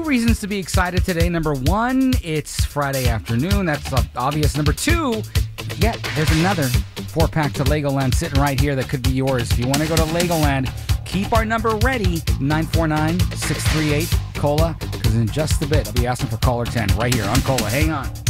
reasons to be excited today. Number one, it's Friday afternoon. That's obvious. Number two, yeah, there's another 4-pack to Legoland sitting right here that could be yours. If you want to go to Legoland, keep our number ready, 949-638-COLA, because in just a bit, I'll be asking for caller 10 right here on COLA. Hang on.